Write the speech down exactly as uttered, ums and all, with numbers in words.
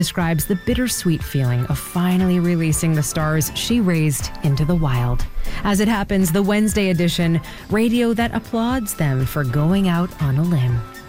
describes the bittersweet feeling of finally releasing the stars she raised into the wild. As it happens, the Wednesday edition, radio that applauds them for going out on a limb.